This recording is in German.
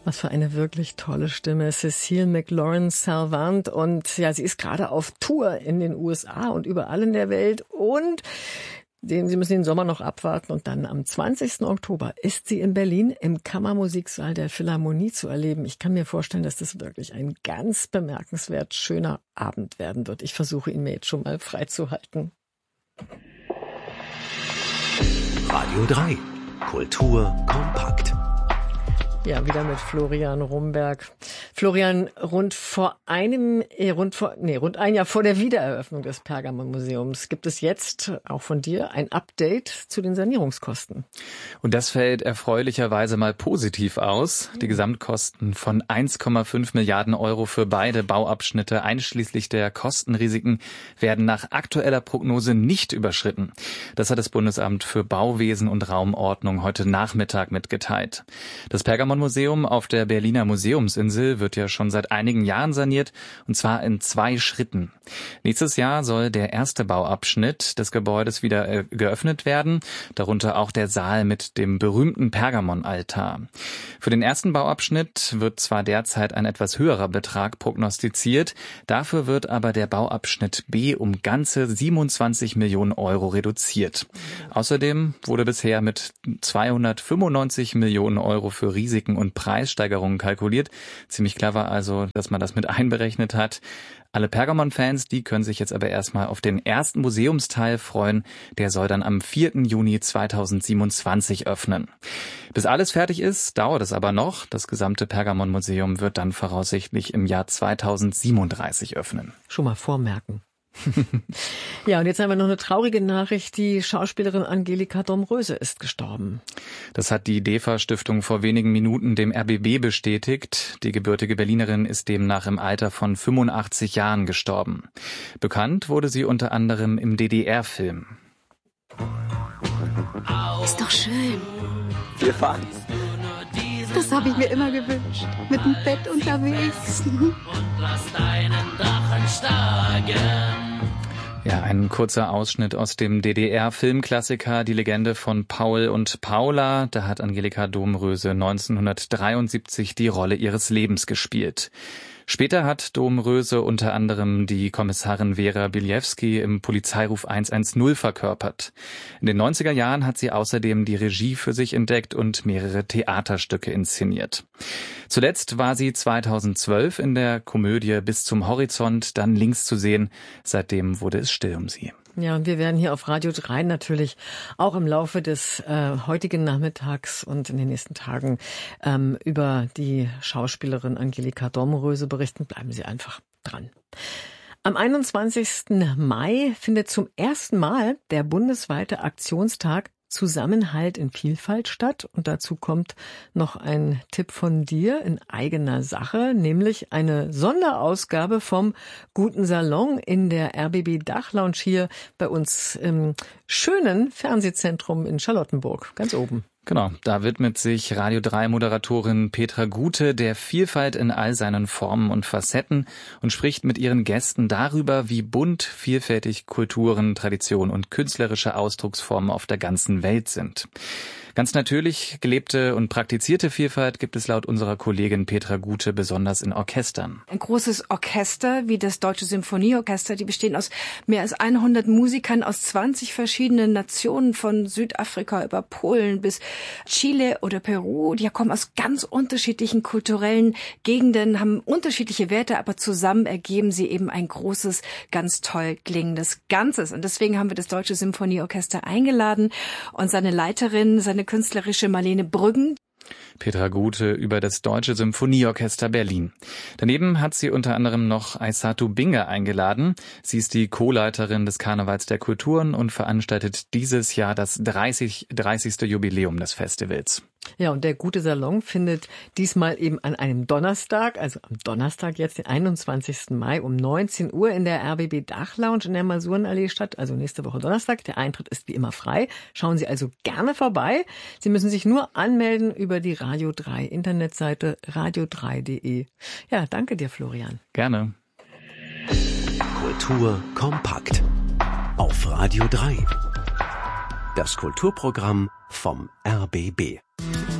Was für eine wirklich tolle Stimme. Cécile McLaurin-Salvant. Und ja, sie ist gerade auf Tour in den USA und überall in der Welt. Und Sie müssen den Sommer noch abwarten. Und dann am 20. Oktober ist sie in Berlin im Kammermusiksaal der Philharmonie zu erleben. Ich kann mir vorstellen, dass das wirklich ein ganz bemerkenswert schöner Abend werden wird. Ich versuche ihn mir jetzt schon mal freizuhalten. Radio 3. Kultur kompakt. Ja, wieder mit Florian Rumberg. Florian, rund ein Jahr vor der Wiedereröffnung des Pergamonmuseums gibt es jetzt auch von dir ein Update zu den Sanierungskosten. Und das fällt erfreulicherweise mal positiv aus. Die Gesamtkosten von 1,5 Milliarden Euro für beide Bauabschnitte einschließlich der Kostenrisiken werden nach aktueller Prognose nicht überschritten. Das hat das Bundesamt für Bauwesen und Raumordnung heute Nachmittag mitgeteilt. Das Pergamonmuseum auf der Berliner Museumsinsel wird ja schon seit einigen Jahren saniert, und zwar in 2 Schritten. Nächstes Jahr soll der erste Bauabschnitt des Gebäudes wieder geöffnet werden, darunter auch der Saal mit dem berühmten Pergamonaltar. Für den ersten Bauabschnitt wird zwar derzeit ein etwas höherer Betrag prognostiziert, dafür wird aber der Bauabschnitt B um ganze 27 Millionen Euro reduziert. Außerdem wurde bisher mit 295 Millionen Euro für Risiken und Preissteigerungen kalkuliert. Ziemlich clever also, dass man das mit einberechnet hat. Alle Pergamon-Fans, die können sich jetzt aber erstmal auf den ersten Museumsteil freuen. Der soll dann am 4. Juni 2027 öffnen. Bis alles fertig ist, dauert es aber noch. Das gesamte Pergamon-Museum wird dann voraussichtlich im Jahr 2037 öffnen. Schon mal vormerken. Ja, und jetzt haben wir noch eine traurige Nachricht. Die Schauspielerin Angelika Domröse ist gestorben. Das hat die DEFA-Stiftung vor wenigen Minuten dem RBB bestätigt. Die gebürtige Berlinerin ist demnach im Alter von 85 Jahren gestorben. Bekannt wurde sie unter anderem im DDR-Film. Ist doch schön. Wir fahren. Das habe ich mir immer gewünscht. Mit dem Bett unterwegs. Und lass deinen Drachen schlagen. Ja, ein kurzer Ausschnitt aus dem DDR-Filmklassiker Die Legende von Paul und Paula. Da hat Angelika Domröse 1973 die Rolle ihres Lebens gespielt. Später hat Domröse unter anderem die Kommissarin Vera Biljewski im Polizeiruf 110 verkörpert. In den 90er Jahren hat sie außerdem die Regie für sich entdeckt und mehrere Theaterstücke inszeniert. Zuletzt war sie 2012 in der Komödie Bis zum Horizont dann links zu sehen. Seitdem wurde es still um sie. Ja, und wir werden hier auf Radio 3 natürlich auch im Laufe des heutigen Nachmittags und in den nächsten Tagen über die Schauspielerin Angelika Domröse berichten. Bleiben Sie einfach dran. Am 21. Mai findet zum ersten Mal der bundesweite Aktionstag Zusammenhalt in Vielfalt statt. Und dazu kommt noch ein Tipp von dir in eigener Sache, nämlich eine Sonderausgabe vom Guten Salon in der RBB Dachlounge hier bei uns im schönen Fernsehzentrum in Charlottenburg, ganz oben. Genau, da widmet sich Radio 3 Moderatorin Petra Gute der Vielfalt in all seinen Formen und Facetten und spricht mit ihren Gästen darüber, wie bunt, vielfältig Kulturen, Traditionen und künstlerische Ausdrucksformen auf der ganzen Welt sind. Ganz natürlich gelebte und praktizierte Vielfalt gibt es laut unserer Kollegin Petra Gute besonders in Orchestern. Ein großes Orchester wie das Deutsche Symphonieorchester, die bestehen aus mehr als 100 Musikern aus 20 verschiedenen Nationen, von Südafrika über Polen bis Chile oder Peru. Die kommen aus ganz unterschiedlichen kulturellen Gegenden, haben unterschiedliche Werte, aber zusammen ergeben sie eben ein großes, ganz toll klingendes Ganzes. Und deswegen haben wir das Deutsche Symphonieorchester eingeladen und seine Leiterin, seine künstlerische Marlene Brüggen. Petra Gute über das Deutsche Symphonieorchester Berlin. Daneben hat sie unter anderem noch Aissatou Binge eingeladen. Sie ist die Co-Leiterin des Karnevals der Kulturen und veranstaltet dieses Jahr das 30. Jubiläum des Festivals. Ja, und der Gute Salon findet diesmal eben an einem Donnerstag, also am Donnerstag jetzt, den 21. Mai um 19 Uhr in der RBB Dachlounge in der Masurenallee statt, also nächste Woche Donnerstag. Der Eintritt ist wie immer frei. Schauen Sie also gerne vorbei. Sie müssen sich nur anmelden über die Radio 3 Internetseite radio3.de. Ja, danke dir, Florian. Gerne. Kultur kompakt. Auf Radio 3. Das Kulturprogramm vom RBB.